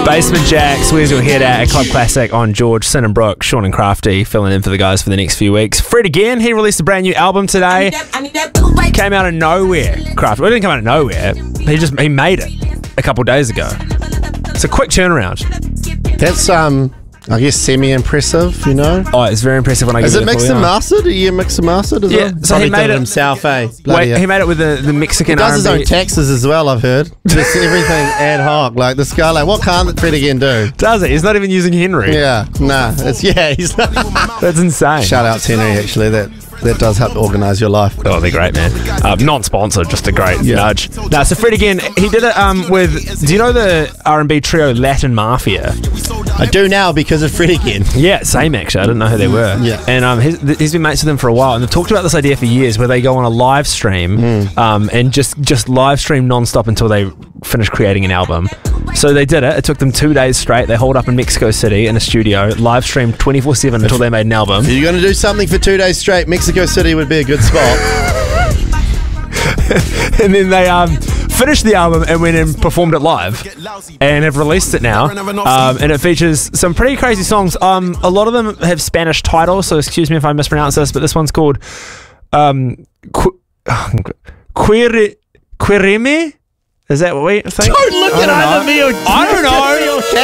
Basement Jacks, where's your head at? A Club Classic on George, Sin and Brooke, Sean and Crafty filling in for the guys for the next few weeks. Fred again, he released a brand new album today. Came out of nowhere. Crafty, well, it didn't come out of nowhere. He made it a couple days ago. It's a quick turnaround. That's I guess semi-impressive, you know. Oh, it's very impressive when I get it. Is it mixed and mastered? Are you mixed and mastered as well? So he made it himself, eh? Wait, he made it with the Mexican. He does his own taxes as well, I've heard. Just everything ad hoc. Like this guy, like what can't Fred again do? Does it? He's not even using Henry. Yeah, nah. He's not. That's insane. Shout out to Henry, actually. That does help organise your life. Oh, they're great, man. Non-sponsored, just a great nudge. No, so Fred again, he did it with, do you know the R&B trio Latin Mafia? I do now because of Fred again. Yeah, same actually. I didn't know who they were. Yeah. And he's been mates with them for a while, and they've talked about this idea for years where they go on a live stream and just live stream non-stop until they finish creating an album. So they did it. It took them 2 days straight. They holed up in Mexico City in a studio, live streamed 24/7 until they made an album. If you're going to do something for 2 days straight, Mexico City would be a good spot. And then they finished the album and went and performed it live and have released it now. And it features some pretty crazy songs. A lot of them have Spanish titles, so excuse me if I mispronounce this, but this one's called Quirime? Is that what we think? Don't look at either me or I don't know.